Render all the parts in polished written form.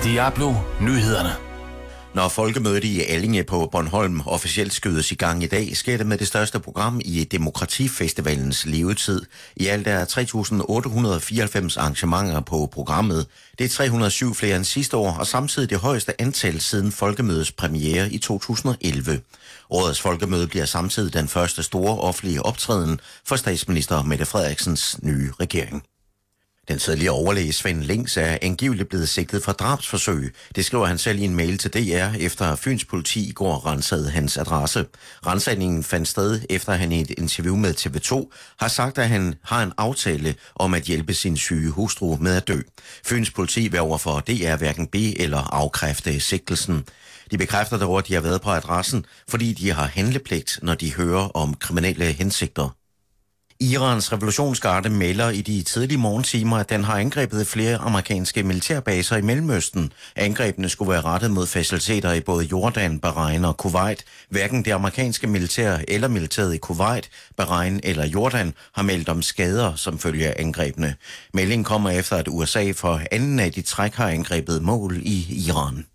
Diablo Nyhederne. Når folkemødet i Allinge på Bornholm officielt skydes i gang i dag, sker det med det største program i Demokratifestivalens levetid. I alt er 3.894 arrangementer på programmet. Det er 307 flere end sidste år, og samtidig det højeste antal siden folkemødets premiere i 2011. Årets folkemøde bliver samtidig den første store offentlige optræden for statsminister Mette Frederiksens nye regering. Den tidligere overlæge Svend Lings er angiveligt blevet sigtet for drabsforsøg. Det skriver han selv i en mail til DR, efter Fyns politi i går rensede hans adresse. Rensagningen fandt sted, efter han i et interview med TV2 har sagt, at han har en aftale om at hjælpe sin syge hustru med at dø. Fyns politi vil overfor DR hverken bede eller afkræfte sigtelsen. De bekræfter dog, at de har været på adressen, fordi de har handlepligt, når de hører om kriminelle hensigter. Irans revolutionsgarde melder i de tidlige morgentimer, at den har angrebet flere amerikanske militærbaser i Mellemøsten. Angrebene skulle være rettet mod faciliteter i både Jordan, Bahrain og Kuwait. Hverken det amerikanske militær eller militæret i Kuwait, Bahrain eller Jordan har meldt om skader som følge af angrebene. Meldingen kommer efter, at USA for anden af de træk har angrebet mål i Iran.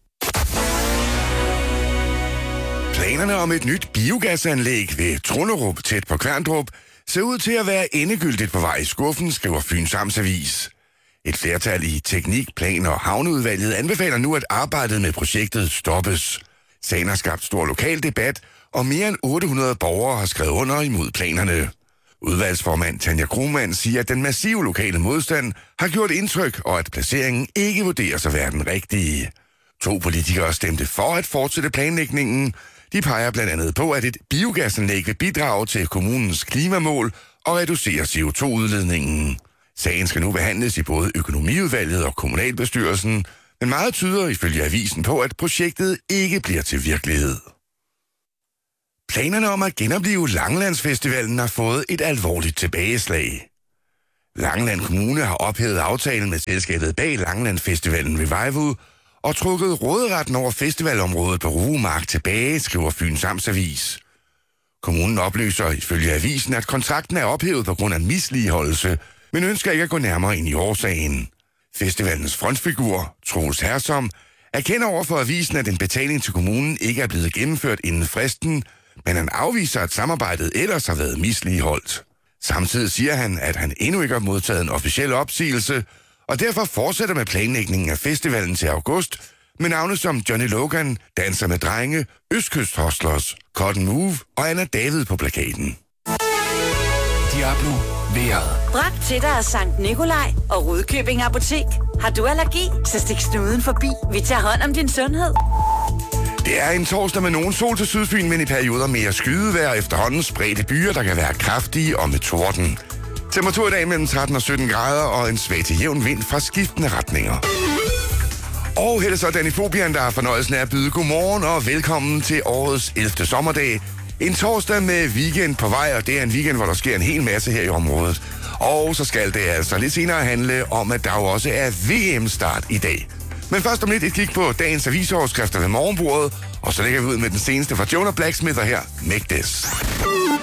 Planerne om et nyt biogasanlæg ved Trunderup tæt på Kværndrup ser ud til at være endegyldigt på vej i skuffen, skriver Fyns Amtsavis. Et flertal i Teknik-, Plan- og Havneudvalget anbefaler nu, at arbejdet med projektet stoppes. Sagen har skabt stor lokal debat, og mere end 800 borgere har skrevet under imod planerne. Udvalgsformand Tanja Krohmann siger, at den massive lokale modstand har gjort indtryk, og at placeringen ikke vurderes at være den rigtige. 2 politikere stemte for at fortsætte planlægningen. De peger blandt andet på, at et biogasanlæg vil bidrage til kommunens klimamål og reducere CO2-udledningen. Sagen skal nu behandles i både økonomiudvalget og kommunalbestyrelsen, men meget tyder ifølge avisen på, at projektet ikke bliver til virkelighed. Planerne om at genoplive Langelandsfestivalen har fået et alvorligt tilbageslag. Langeland Kommune har ophævet aftalen med selskabet bag Langelandsfestivalen Revival og trukket råderetten over festivalområdet på Rugemark tilbage, skriver Fyns Amtsavis. Kommunen oplyser ifølge avisen, at kontrakten er ophævet på grund af misligeholdelse, men ønsker ikke at gå nærmere ind i årsagen. Festivalens frontfigur, Troels Hersom, erkender over for avisen, at en betaling til kommunen ikke er blevet gennemført inden fristen, men han afviser, at samarbejdet ellers har været misligeholdt. Samtidig siger han, at han endnu ikke har modtaget en officiel opsigelse, og derfor fortsætter med planlægningen af festivalen til august, med navne som Johnny Logan, Danser med Drenge, Østkyst Hustlers, Cotton Move og Anna David på plakaten. Diablo vejret. Bragt til dig af Sankt Nikolaj og Rudkøbing Apotek. Har du allergi, så stik snuden forbi. Vi tager hånd om din sundhed. Det er en torsdag med nogen sol til Sydfyn, men i perioder mere skydevejr efterhånden spredte byer, der kan være kraftige og med torden. Temperatur i dag mellem 13 og 17 grader og en svag til jævn vind fra skiftende retninger. Og her er så Danny Fobian, der har fornøjelsen af at byde godmorgen og velkommen til årets 11. sommerdag. En torsdag med weekend på vej, og det er en weekend, hvor der sker en hel masse her i området. Og så skal det altså lidt senere handle om, at der jo også er VM-start i dag. Men først om lidt et kig på dagens avisoverskrifter ved morgenbordet, og så lægger vi ud med den seneste fra Jonah Blacksmith og her, Make This.